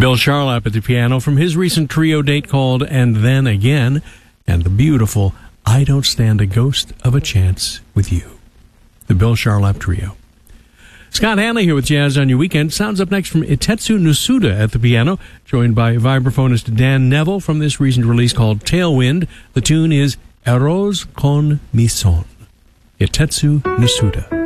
Bill Charlap at the piano from his recent trio date called And Then Again, and the beautiful I Don't Stand a Ghost of a Chance with You. The Bill Charlap Trio. Scott Hanley here with Jazz on Your Weekend. Sounds up next from Itetsu Nasuda at the piano, joined by vibraphonist Dan Neville from this recent release called Tailwind. The tune is Arroz con mi son. Itetsu Nasuda.